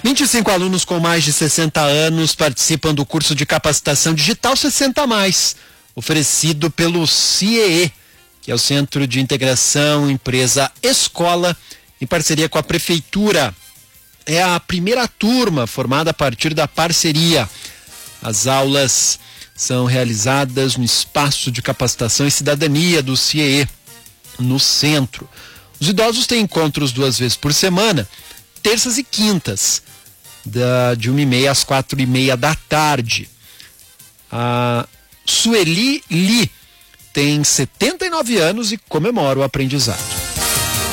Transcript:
25 alunos com mais de 60 anos participam do curso de capacitação digital 60+, oferecido pelo CIEE, que é o Centro de Integração Empresa Escola, em parceria com a Prefeitura. É a primeira turma formada a partir da parceria. As aulas são realizadas no Espaço de Capacitação e Cidadania do CIEE, no centro. Os idosos têm encontros 2 vezes por semana, terças e quintas, de 1h30 às 4h30 da tarde. A Sueli Li tem 79 anos e comemora o aprendizado.